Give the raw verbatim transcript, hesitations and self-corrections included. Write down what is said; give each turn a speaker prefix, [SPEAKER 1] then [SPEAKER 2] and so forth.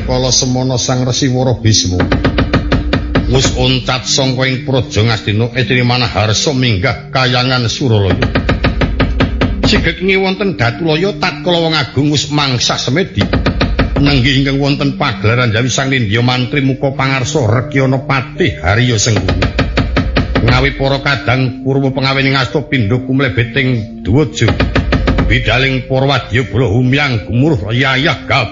[SPEAKER 1] kala semana Sang Resi Wara Bisma wis oncat sangka ing praja Ngastina etri manaharsa minggah kayangan Suralaya. Sigek ngi wonten Datulaya tatkala wong agung wis mangsa semedi. Nenggih ingkang wonten pagelaran Jawi Sang Nindya mantri muka pangarsa Rekyana Patih Harya Senggunu. Ngawi para kadang kurwa pengawening asta pindha kumlebeting Dwaja. Bidaling para wadya bala humyang gumuruh yayah